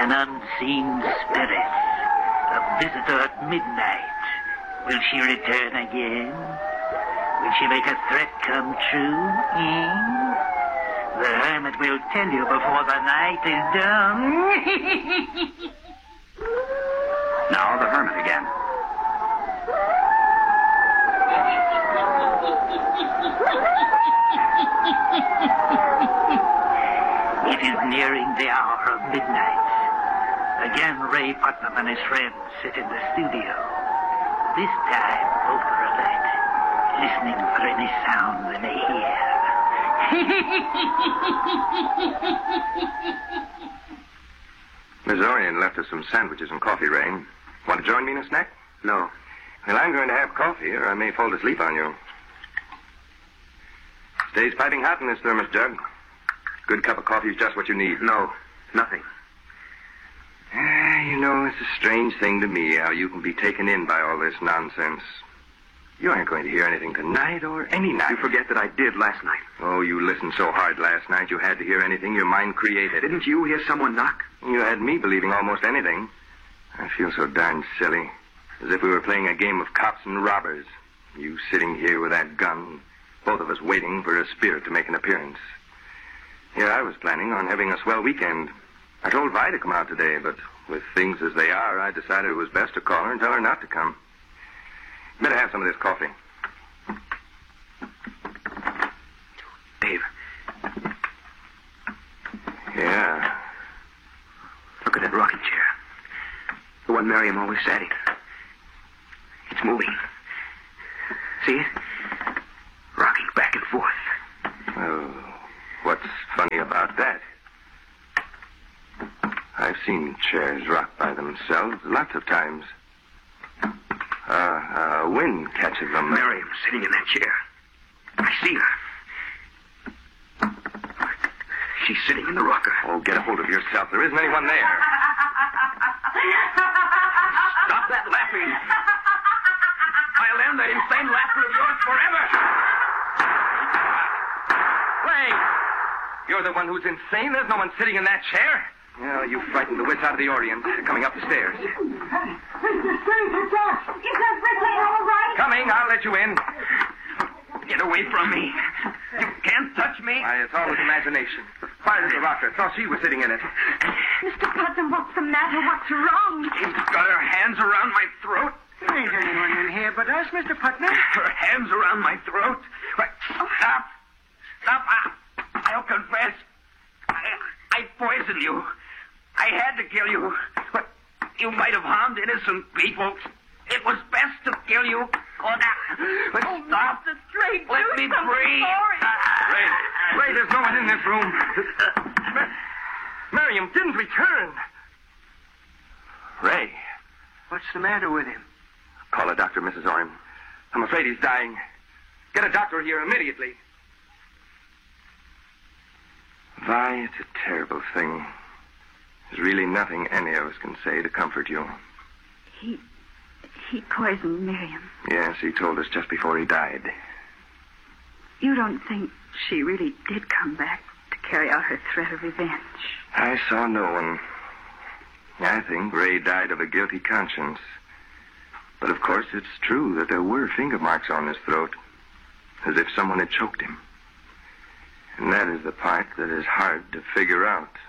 An unseen spirit, a visitor at midnight. Will she return again? Will she make a threat come true? The hermit will tell you before the night is done. Now the hermit again. It is nearing the hour of midnight. Again, Ray Putnam and his friends sit in the studio. This time, both are alert, listening for any sound they may hear. Miss Orion left us some sandwiches and coffee, Ray. Want to join me in a snack? No. Well, I'm going to have coffee, or I may fall asleep on you. Stays piping hot in this thermos jug. Good cup of coffee is just what you need. No, nothing. You know, it's a strange thing to me how you can be taken in by all this nonsense. You aren't going to hear anything tonight or any night. You forget that I did last night. Oh, you listened so hard last night you had to hear anything your mind created. Didn't you hear someone knock? You had me believing almost anything. I feel so darn silly. As if we were playing a game of cops and robbers. You sitting here with that gun. Both of us waiting for a spirit to make an appearance. Here I was planning on having a swell weekend. I told Vi to come out today, but with things as they are, I decided it was best to call her and tell her not to come. Better have some of this coffee. Dave. Yeah. Look at that rocking chair. The one Miriam always sat in. It's moving. See it? Rocking back and forth. Oh, what's funny about that? I've seen chairs rock by themselves lots of times. Wind catches them. Miriam sitting in that chair. I see her. She's sitting in the rocker. Oh, get a hold of yourself. There isn't anyone there. Stop that laughing. I'll end that insane laughter of yours forever. Ray! You're the one who's insane. There's no one sitting in that chair. Well, you frightened the wits out of the Orient, coming up the stairs. Coming, I'll let you in. Get away from me. You can't touch me. Why, it's all his imagination. Fire to the rocker. Thought she was sitting in it. Mr. Putnam, what's the matter? What's wrong? She's got her hands around my throat. There ain't anyone in here but us, Mr. Putnam. Her hands around my throat. Stop. Stop. I'll confess. I poisoned you. I had to kill you. But you might have harmed innocent people. It was best to kill you. But stop. Let me breathe. Ray, there's no one in this room. Miriam didn't return. Ray. What's the matter with him? Call a doctor, Mrs. Orme. I'm afraid he's dying. Get a doctor here immediately. Vi, it's a terrible thing. There's really nothing any of us can say to comfort you. He poisoned Miriam. Yes, he told us just before he died. You don't think she really did come back to carry out her threat of revenge? I saw no one. I think Ray died of a guilty conscience. But of course it's true that there were finger marks on his throat, as if someone had choked him. And that is the part that is hard to figure out.